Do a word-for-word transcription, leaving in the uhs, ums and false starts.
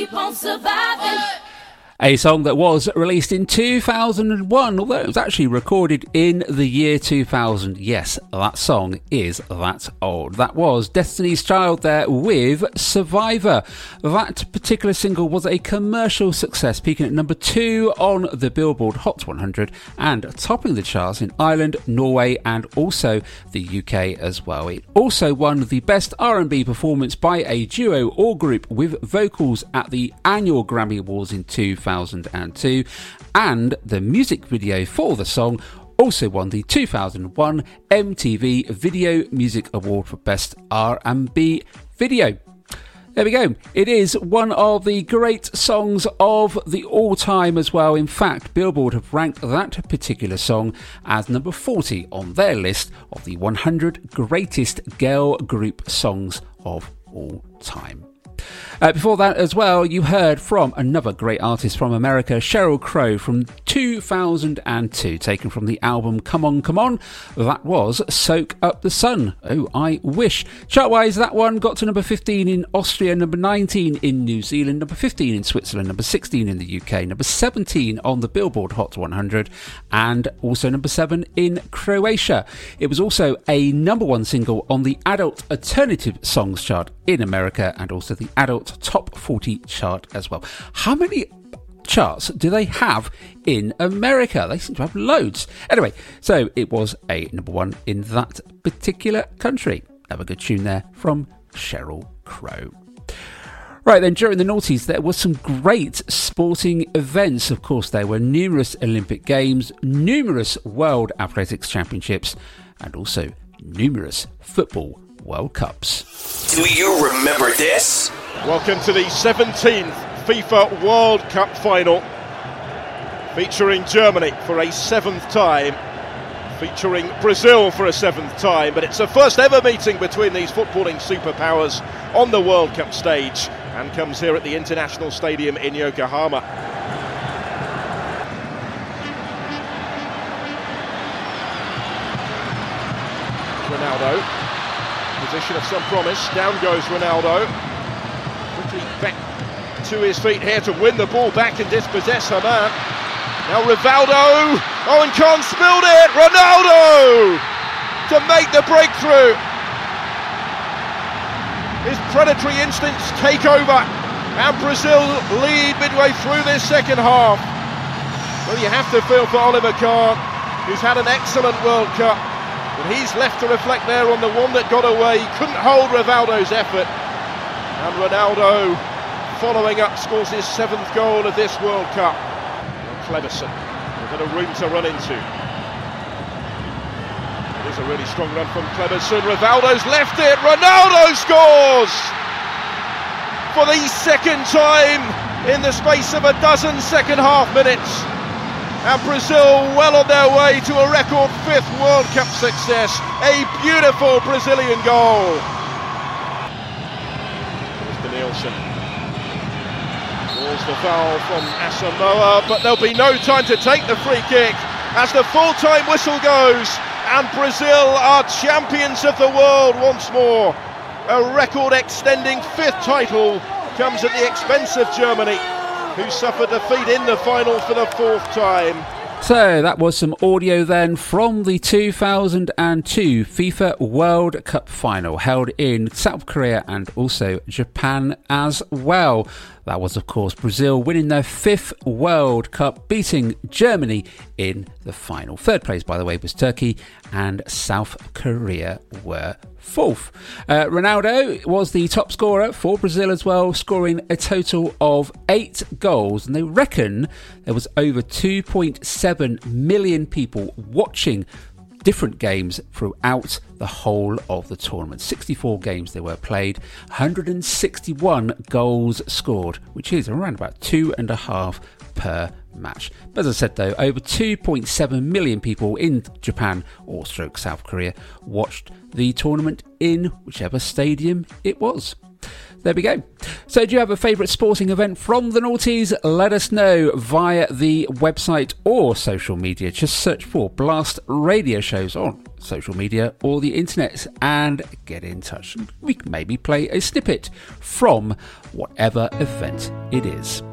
Keep on surviving. A song that was released in two thousand one, although it was actually recorded in the year two thousand. Yes, that song is that old. That was Destiny's Child there with Survivor. That particular single was a commercial success, peaking at number two on the Billboard Hot one hundred and topping the charts in Ireland, Norway and also the U K as well. It also won the Best R and B Performance by a Duo or Group with Vocals at the annual Grammy Awards in two thousand two, and the music video for the song also won the two thousand one M T V Video Music Award for Best R and B Video. There we go. It is one of the great songs of the all-time as well. In fact, Billboard have ranked that particular song as number forty on their list of the one hundred greatest girl group songs of all time. Uh, before that as well, you heard from another great artist from America, Sheryl Crow, from two thousand two, taken from the album Come On, Come On. That was Soak Up the Sun. Oh, I wish. Chart-wise, that one got to number fifteen in Austria, number nineteen in New Zealand, number fifteen in Switzerland, number sixteen in the U K, number seventeen on the Billboard Hot one hundred, and also number seven in Croatia. It was also a number one single on the Adult Alternative Songs chart in America and also the Adult Top forty chart as well. How many charts do they have in America? They seem to have loads. Anyway, so it was a number one in that particular country. Have a good tune there from Sheryl Crow. Right then, during the noughties, there was some great sporting events. Of course, there were numerous Olympic Games, numerous World Athletics Championships, and also numerous Football World Cups. Do you remember this? Welcome to the seventeenth FIFA World Cup final, featuring Germany for a seventh time, featuring Brazil for a seventh time, but it's the first ever meeting between these footballing superpowers on the World Cup stage, and comes here at the International Stadium in Yokohama. Ronaldo. Position of some promise, down goes Ronaldo, quickly back to his feet here to win the ball back and dispossess her man. Now Rivaldo, oh, and Khan spilled it, Ronaldo to make the breakthrough. His predatory instincts take over and Brazil lead midway through this second half. Well, you have to feel for Oliver Kahn, who's had an excellent World Cup. But he's left to reflect there on the one that got away. He couldn't hold Rivaldo's effort. And Ronaldo, following up, scores his seventh goal of this World Cup. Cleberson, a bit of room to run into. It is a really strong run from Cleberson. Rivaldo's left it. Ronaldo scores! For the second time in the space of a dozen second half minutes. And Brazil well on their way to a record fifth World Cup success. A beautiful Brazilian goal. Here's Danielson. Draws the foul from Asamoah, but there'll be no time to take the free kick as the full-time whistle goes. And Brazil are champions of the world once more. A record-extending fifth title comes at the expense of Germany, who suffered defeat in the final for the fourth time. So that was some audio then from the two thousand two FIFA World Cup final held in South Korea and also Japan as well. That was, of course, Brazil winning their fifth World Cup, beating Germany in the final. Third place, by the way, was Turkey, and South Korea were fourth. Uh, Ronaldo was the top scorer for Brazil as well, scoring a total of eight goals. And they reckon there was over two point seven million people watching different games throughout the whole of the tournament. sixty-four games they were played, one hundred sixty-one goals scored, which is around about two and a half per match. But as I said though, over two point seven million people in Japan or stroke South Korea watched the tournament in whichever stadium it was. There we go. So do you have a favourite sporting event from the noughties? Let us know via the website or social media. Just search for Blast Radio Shows on social media or the internet and get in touch. We can maybe play a snippet from whatever event it is.